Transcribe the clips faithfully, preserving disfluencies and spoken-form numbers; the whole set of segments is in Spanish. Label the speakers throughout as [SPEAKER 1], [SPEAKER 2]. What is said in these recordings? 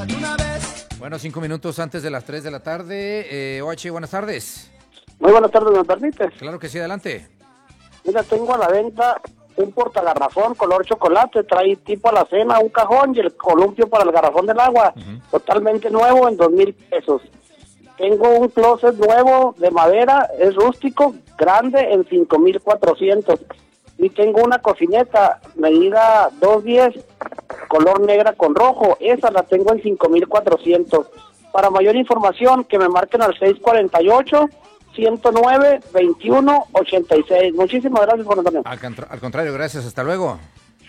[SPEAKER 1] Bueno, cinco minutos antes de las tres de la tarde. Eh, O H, buenas tardes.
[SPEAKER 2] Muy buenas tardes, ¿me permites?
[SPEAKER 1] Claro que sí, adelante.
[SPEAKER 2] Mira, tengo a la venta un portagarrafón color chocolate, trae tipo alacena, un cajón y el columpio para el garrafón del agua, uh-huh. Totalmente nuevo en dos mil pesos. Tengo un closet nuevo de madera, es rústico, grande en cinco mil cuatrocientos. Y tengo una cocineta medida dos diez, color negra con rojo, esa la tengo en cinco mil cuatrocientos. Para mayor información, que me marquen al seis cuarenta y ocho, ciento nueve, veintiuno, ochenta y seis. Muchísimas gracias, Juan Antonio.
[SPEAKER 1] Al, contra- al contrario, gracias, hasta luego.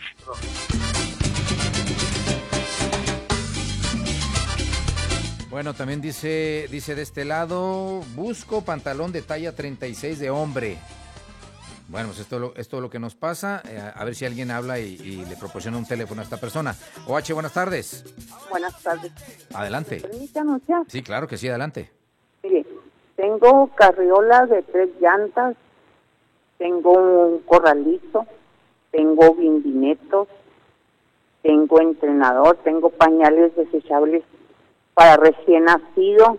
[SPEAKER 1] Bueno, también dice, dice de este lado, busco pantalón de talla treinta y seis de hombre. Bueno, pues esto, lo, esto es lo que nos pasa. Eh, a ver si alguien habla y, y le proporciona un teléfono a esta persona. O H, buenas tardes.
[SPEAKER 3] Buenas tardes.
[SPEAKER 1] Adelante.
[SPEAKER 3] ¿Permite anunciar?
[SPEAKER 1] Sí, claro que sí, adelante.
[SPEAKER 3] Mire, tengo carriolas de tres llantas, tengo un corralito, tengo bimbinetos, tengo entrenador, tengo pañales desechables para recién nacido,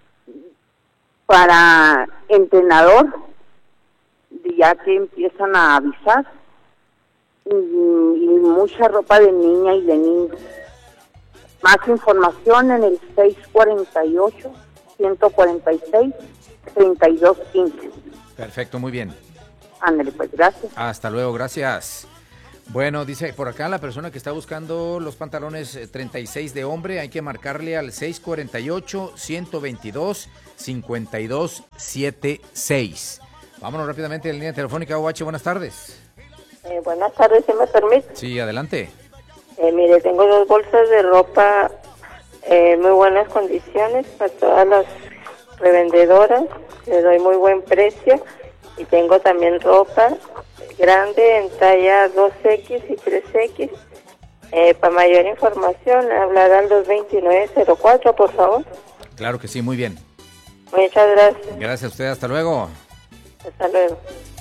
[SPEAKER 3] para entrenador, ya que empiezan a avisar, y, y mucha ropa de niña y de niño. Más información en el seis cuarenta y ocho, ciento cuarenta y seis, treinta y dos quince.
[SPEAKER 1] Perfecto, muy bien.
[SPEAKER 3] Ándale, pues, gracias.
[SPEAKER 1] Hasta luego, gracias. Bueno, dice por acá la persona que está buscando los pantalones treinta y seis de hombre, hay que marcarle al seis cuarenta y ocho, ciento veintidós, cincuenta y dos setenta y seis. Vámonos rápidamente a la línea telefónica. O H, buenas tardes.
[SPEAKER 4] Eh, buenas tardes, ¿si me permite?
[SPEAKER 1] Sí, adelante.
[SPEAKER 4] Eh, mire, tengo dos bolsas de ropa en eh, muy buenas condiciones para todas las revendedoras. Le doy muy buen precio. Y tengo también ropa grande en talla dos equis y tres equis. Eh, para mayor información, hablar al dos veintinueve cero cuatro, por favor.
[SPEAKER 1] Claro que sí, muy bien.
[SPEAKER 4] Muchas gracias.
[SPEAKER 1] Gracias a usted, hasta luego.
[SPEAKER 4] Hasta luego.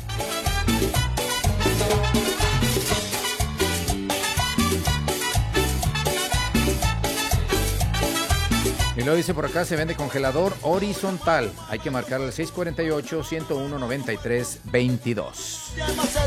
[SPEAKER 1] Y luego dice por acá, se vende congelador horizontal. Hay que marcar al seis cuarenta y ocho, ciento uno, noventa y tres, veintidós.